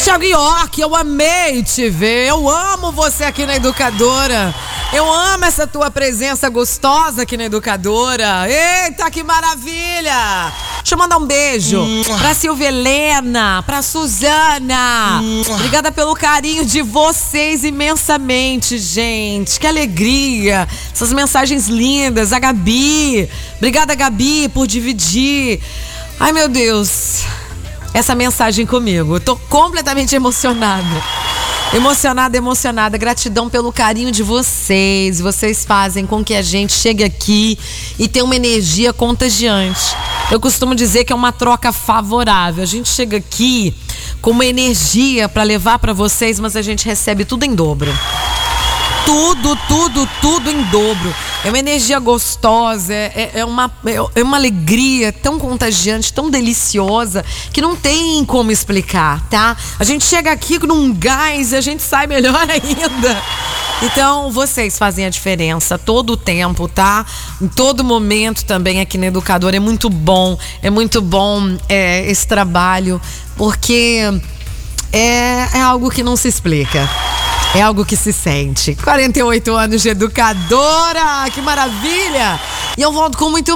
Thiago York, eu amei te ver. Eu amo você aqui na Educadora. Eu amo essa tua presença gostosa aqui na Educadora. Eita, que maravilha! Deixa eu mandar um beijo pra Silvia Helena, pra Suzana. Obrigada pelo carinho de vocês imensamente, gente. Que alegria. Essas mensagens lindas. A Gabi. Obrigada, Gabi, por dividir. Ai, meu Deus. Essa mensagem comigo. Eu tô completamente emocionada. Emocionada. Gratidão pelo carinho de vocês. Vocês fazem com que a gente chegue aqui e tenha uma energia contagiante. Eu costumo dizer que é uma troca favorável. A gente chega aqui com uma energia para levar para vocês, mas a gente recebe tudo em dobro. Tudo em dobro. É uma energia gostosa, é uma alegria tão contagiante, tão deliciosa, que não tem como explicar, tá? A gente chega aqui num gás e a gente sai melhor ainda. Então, vocês fazem a diferença todo o tempo, tá? Em todo momento também aqui na Educadora. É muito bom esse trabalho, porque é algo que não se explica. É algo que se sente. 48 anos de Educadora, que maravilha! E eu volto com muito